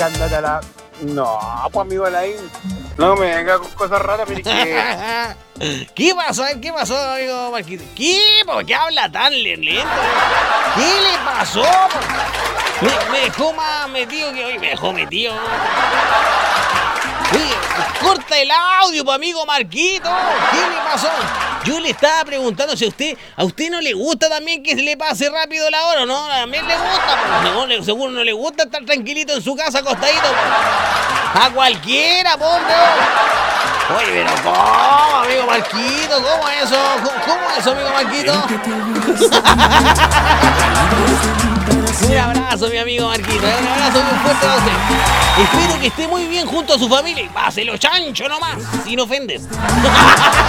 Ándate a la... No, pues amigo Alain, no me venga con cosas raras, pero que... ¿Qué pasó? ¿Qué pasó, amigo Marquito? ¿Qué? ¿Por qué habla tan lento? ¿Qué le pasó? Me dejó más metido que hoy. Me dejó metido. Oye, corta el audio, pues, amigo Marquito. ¿Qué le pasó? Yo le estaba preguntando si a usted no le gusta también que se le pase rápido la hora, ¿no? A mí le gusta, pues, no, seguro no le gusta estar tranquilito en su casa acostadito. Pues. A cualquiera, hombre. Oye, pero ¿cómo, amigo Marquito? ¿Cómo es eso? ¿Cómo es eso, amigo Marquito? Un abrazo, mi amigo Marquito. Un abrazo muy fuerte a usted. Espero que esté muy bien junto a su familia. Y páselo chancho nomás, sin ofendes.